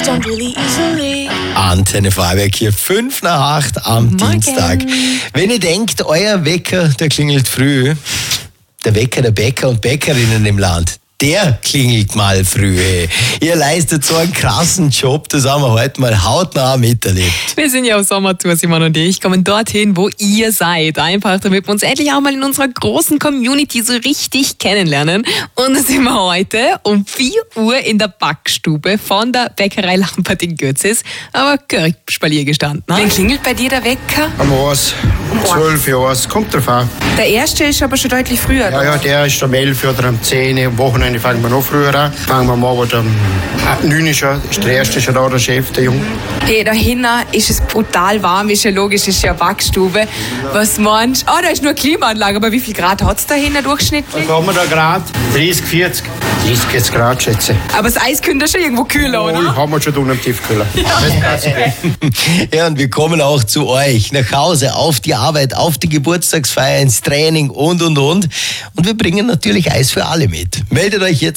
don't really easily. Antenne Vorarlberg hier, 7:55 am Dienstag. Wenn ihr denkt, euer Wecker, der klingelt früh, der Wecker der Bäcker und Bäckerinnen im Land, der klingelt mal früh. Ihr leistet so einen krassen Job, das haben wir heute mal hautnah miterlebt. Wir sind ja auf Sommertour, Simon und ich, kommen dorthin, wo ihr seid. Einfach, damit wir uns endlich auch mal in unserer großen Community so richtig kennenlernen. Und da sind wir heute um 4 Uhr in der Backstube von der Bäckerei Lampert in Götzis. Aber gehörig Spalier gestanden. Wann klingelt bei dir der Wecker? Am 1, um 12 Uhr, es kommt drauf an. Der erste ist aber schon deutlich früher. Ja, der ist um 11 oder um 10 Uhr. Am Wochenende fangen wir noch früher an. Fangen wir mal um 9 Uhr schon. Ist der erste schon da, der Chef, der Junge. Hey, da hinten ist es brutal warm, ist ja logisch, ist ja eine Backstube. Was meinst du? Da ist nur eine Klimaanlage, aber wie viel Grad hat es da hinten durchschnittlich? Was haben wir da gerade? 30, 40. 30 jetzt Grad, schätze. Aber das Eis könnte schon irgendwo kühler, oder? Haben wir schon unten im Tiefkühler. Ja, und wir kommen auch zu euch nach Hause, auf die Arbeit, auf die Geburtstagsfeier, ins Training und. Und wir bringen natürlich Eis für alle mit. Meldet euch jetzt